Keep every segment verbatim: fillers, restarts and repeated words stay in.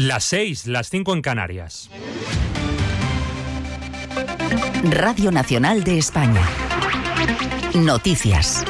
Las seis, las cinco en Canarias. Radio Nacional de España. Noticias.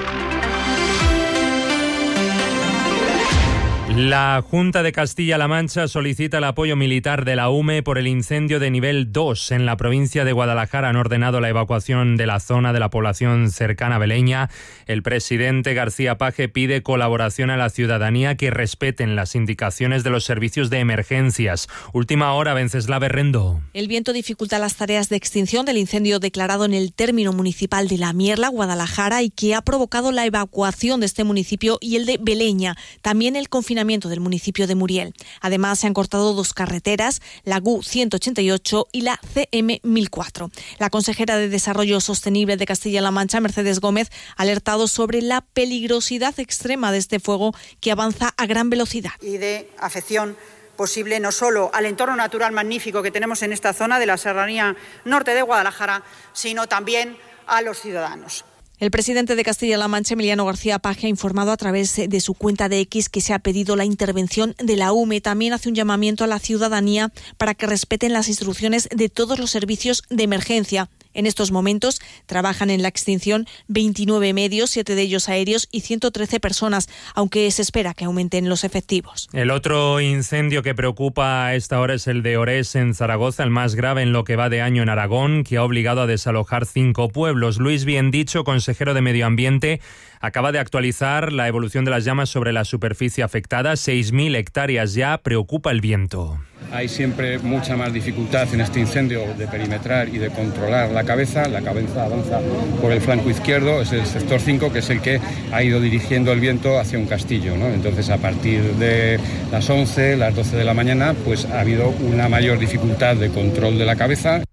La Junta de Castilla-La Mancha solicita el apoyo militar de la U M E por el incendio de nivel dos en la provincia de Guadalajara. Han ordenado la evacuación de la zona de la población cercana beleña. El presidente García Page pide colaboración a la ciudadanía, que respeten las indicaciones de los servicios de emergencias. Última hora, Venceslava Rendo. El viento dificulta las tareas de extinción del incendio declarado en el término municipal de La Mierla, Guadalajara, y que ha provocado la evacuación de este municipio y el de Beleña. También el confinamiento del municipio de Muriel. Además, se han cortado dos carreteras, la G U ciento ochenta y ocho y la C M mil cuatro. La consejera de Desarrollo Sostenible de Castilla-La Mancha, Mercedes Gómez, ha alertado sobre la peligrosidad extrema de este fuego que avanza a gran velocidad. Y de afección posible no solo al entorno natural magnífico que tenemos en esta zona de la serranía norte de Guadalajara, sino también a los ciudadanos. El presidente de Castilla-La Mancha, Emiliano García Page, ha informado a través de su cuenta de X que se ha pedido la intervención de la U M E. También hace un llamamiento a la ciudadanía para que respeten las instrucciones de todos los servicios de emergencia. En estos momentos trabajan en la extinción veintinueve medios, siete de ellos aéreos y ciento trece personas, aunque se espera que aumenten los efectivos. El otro incendio que preocupa a esta hora es el de Orés, en Zaragoza, el más grave en lo que va de año en Aragón, que ha obligado a desalojar cinco pueblos. Luis Biendicho, consejero de Medio Ambiente, acaba de actualizar la evolución de las llamas sobre la superficie afectada. seis mil hectáreas ya. Preocupa el viento. Hay siempre mucha más dificultad en este incendio de perimetrar y de controlar la cabeza. La cabeza avanza por el flanco izquierdo, es el sector cinco, que es el que ha ido dirigiendo el viento hacia un castillo, ¿no? Entonces, a partir de las once, las doce de la mañana, pues ha habido una mayor dificultad de control de la cabeza.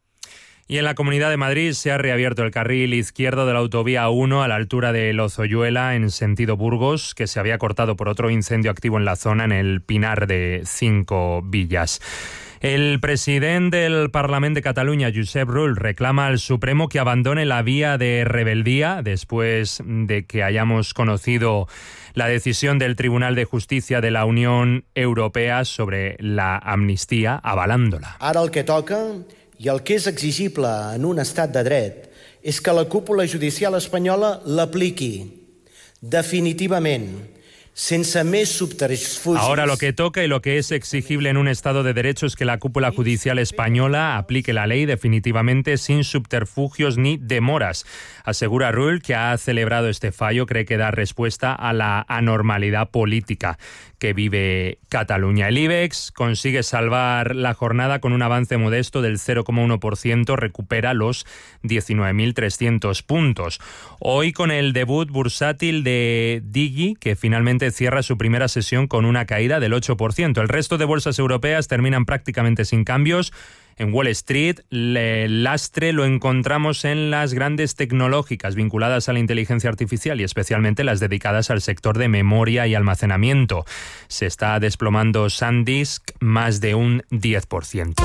Y en la Comunidad de Madrid se ha reabierto el carril izquierdo de la autovía uno a la altura de Lozoyuela en sentido Burgos, que se había cortado por otro incendio activo en la zona, en el Pinar de Cinco Villas. El presidente del Parlament de Cataluña, Josep Rull, reclama al Supremo que abandone la vía de rebeldía después de que hayamos conocido la decisión del Tribunal de Justicia de la Unión Europea sobre la amnistía, avalándola. Ara el que toca i el que és exigible en un estat de dret és que la cúpula judicial espanyola l'apliqui definitivament, sense més subterfugis. Ahora lo que toca y lo que es exigible en un Estado de Derecho es que la cúpula judicial española aplique la ley definitivamente, sin subterfugios ni demoras. Asegura Rull, que ha celebrado este fallo, cree que da respuesta a la anormalidad política que vive Cataluña. El IBEX consigue salvar la jornada con un avance modesto del cero coma uno por ciento, recupera los diecinueve mil trescientos puntos. Hoy con el debut bursátil de Digi, que finalmente cierra su primera sesión con una caída del ocho por ciento. El resto de bolsas europeas terminan prácticamente sin cambios. En Wall Street, el lastre lo encontramos en las grandes tecnológicas vinculadas a la inteligencia artificial y especialmente las dedicadas al sector de memoria y almacenamiento. Se está desplomando SanDisk más de un diez por ciento.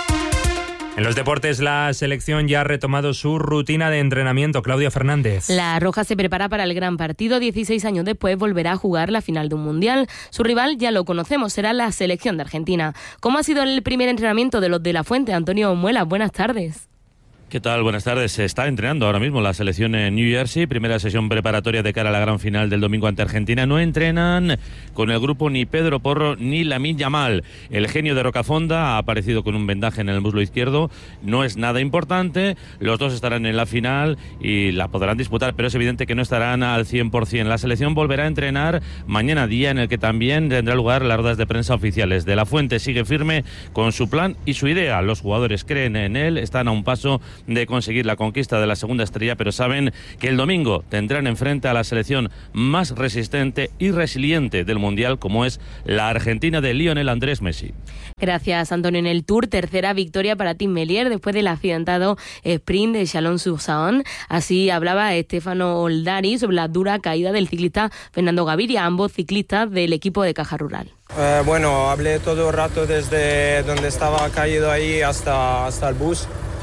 En los deportes, la selección ya ha retomado su rutina de entrenamiento. Claudia Fernández. La Roja se prepara para el gran partido. dieciséis años después volverá a jugar la final de un mundial. Su rival ya lo conocemos, será la selección de Argentina. ¿Cómo ha sido el primer entrenamiento de los de la Fuente? Antonio Muela, buenas tardes. ¿Qué tal? Buenas tardes. Se está entrenando ahora mismo la selección en New Jersey, primera sesión preparatoria de cara a la gran final del domingo ante Argentina. No entrenan con el grupo ni Pedro Porro ni Lamine Yamal. El genio de Rocafonda ha aparecido con un vendaje en el muslo izquierdo. No es nada importante. Los dos estarán en la final y la podrán disputar, pero es evidente que no estarán al cien por ciento. La selección volverá a entrenar mañana, día en el que también tendrá lugar las ruedas de prensa oficiales. De la Fuente sigue firme con su plan y su idea. Los jugadores creen en él, están a un paso de conseguir la conquista de la segunda estrella, pero saben que el domingo tendrán enfrente a la selección más resistente y resiliente del Mundial, como es la Argentina de Lionel Andrés Messi. Gracias, Antonio. En el Tour, tercera victoria para Tim Merlier después del accidentado sprint de Chalon-sur-Saône. Así hablaba Stefano Oldari sobre la dura caída del ciclista Fernando Gaviria, ambos ciclistas del equipo de Caja Rural. Eh, bueno, hablé todo el rato desde donde estaba caído ahí hasta, hasta el bus.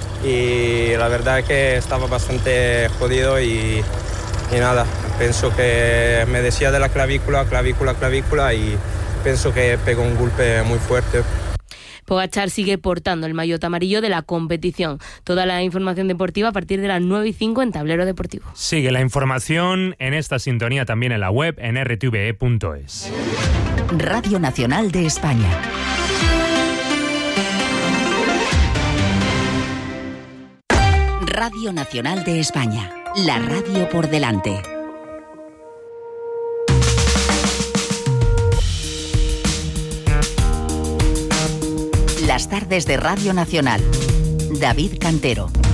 Y la verdad es que estaba bastante jodido y, y nada, pienso que me decía de la clavícula, clavícula, clavícula y pienso que pegó un golpe muy fuerte. Pogačar sigue portando el maillot amarillo de la competición. Toda la información deportiva a partir de las nueve y cinco en Tablero Deportivo. Sigue la información en esta sintonía también en la web en r t v e punto es. Radio Nacional de España. Radio Nacional de España. La radio por delante. Las tardes de Radio Nacional. David Cantero.